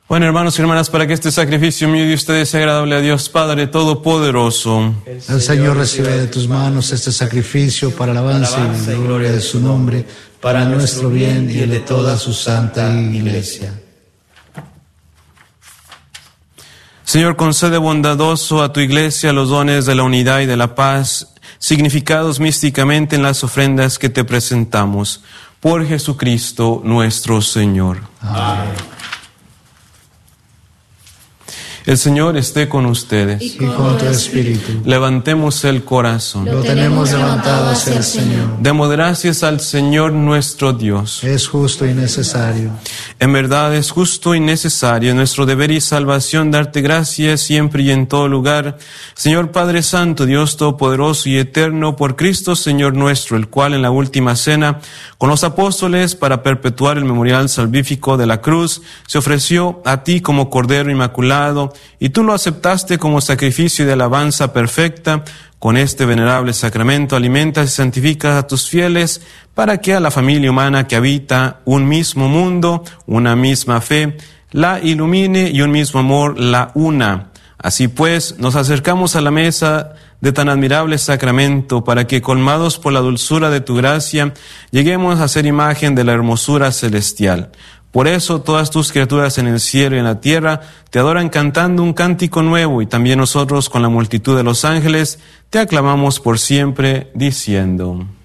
Bueno, hermanos y hermanas, para que este sacrificio mío y de ustedes sea agradable a Dios Padre Todopoderoso. El Señor recibe de tus manos este sacrificio para alabanza y gloria de su nombre, para nuestro bien y el de toda su santa Iglesia. Señor, concede bondadoso a tu Iglesia los dones de la unidad y de la paz, significados místicamente en las ofrendas que te presentamos. Por Jesucristo nuestro Señor. Amén. El Señor esté con ustedes. Y con tu espíritu. Levantemos el corazón. Lo tenemos levantado hacia el Señor. Demos gracias al Señor nuestro Dios. Es justo y necesario. En verdad es justo y necesario, nuestro deber y salvación, darte gracias siempre y en todo lugar. Señor Padre Santo, Dios Todopoderoso y Eterno, por Cristo Señor nuestro, el cual en la última cena, con los apóstoles, para perpetuar el memorial salvífico de la cruz, se ofreció a ti como Cordero Inmaculado, y tú lo aceptaste como sacrificio de alabanza perfecta. Con este venerable sacramento alimentas y santificas a tus fieles para que a la familia humana que habita un mismo mundo, una misma fe, la ilumine y un mismo amor la una. Así pues, nos acercamos a la mesa de tan admirable sacramento para que, colmados por la dulzura de tu gracia, lleguemos a ser imagen de la hermosura celestial. Por eso todas tus criaturas en el cielo y en la tierra te adoran cantando un cántico nuevo, y también nosotros con la multitud de los ángeles te aclamamos por siempre diciendo: